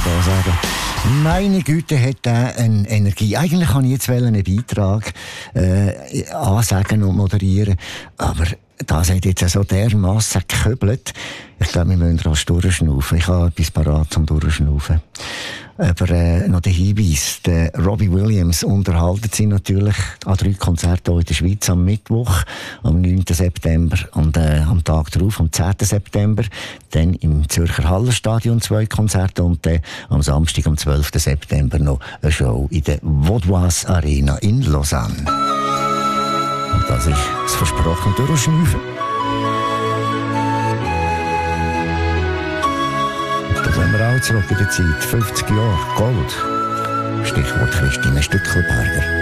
da sagen. Meine Güte, hat der eine Energie. Eigentlich kann ich jetzt einen Beitrag ansagen und moderieren, aber das hat jetzt so dermassen geköbelt. Ich glaube, wir müssen rasch durchschnaufen. Ich habe etwas parat zum Durchschnaufen. Aber noch der Hinweis, der Robbie Williams unterhalten sie natürlich an 3 Konzerten hier in der Schweiz am Mittwoch, am 9. September und am Tag darauf, am 10. September, dann im Zürcher Hallenstadion 2 Konzerte und am Samstag, am 12. September noch eine Show in der Vaudoise Arena in Lausanne. Und das ist das versprochene Durchschnaufen. Da sind wir auch zurück in der Zeit. 50 Jahre Gold. Stichwort Christine Stückelberger.